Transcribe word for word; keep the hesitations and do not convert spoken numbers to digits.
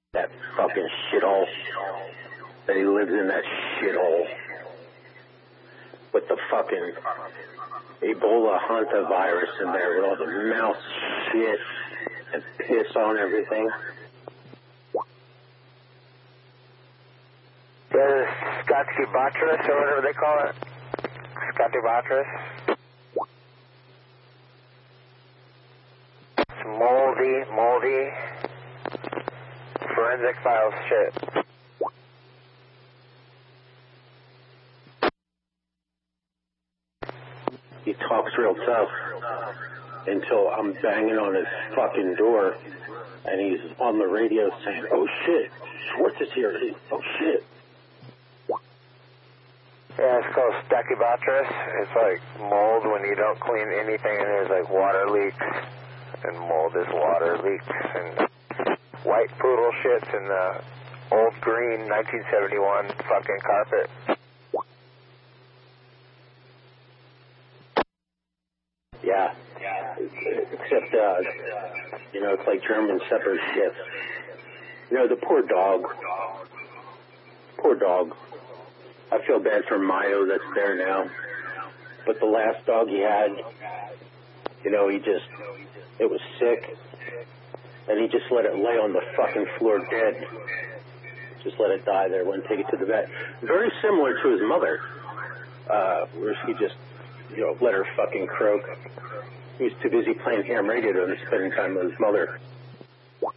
That fucking shithole. That he lives in that shithole. With the fucking Ebola hantavirus in there with all the mouse shit and piss on everything. There's Scotty-Botris or whatever they call it. Scotty-Botris. It's moldy, moldy. Forensic files shit. He talks real tough until I'm banging on his fucking door and he's on the radio saying, oh shit, Schwartz is here. Oh shit. Yeah, it's called Stachybotrys. It's like mold when you don't clean anything, and there's like water leaks, and mold is water leaks, and white poodle shits in the old green nineteen seventy-one fucking carpet. Yeah, except, uh, you know, it's like German Shepherd shit. You know, the poor dog, poor dog. I feel bad for Mayo that's there now. But the last dog he had, you know, he just, it was sick. And he just let it lay on the fucking floor dead. Just let it die there, wouldn't take it to the vet. Very similar to his mother, uh, where she just, you know, let her fucking croak. He was too busy playing ham radio and spending time with his mother.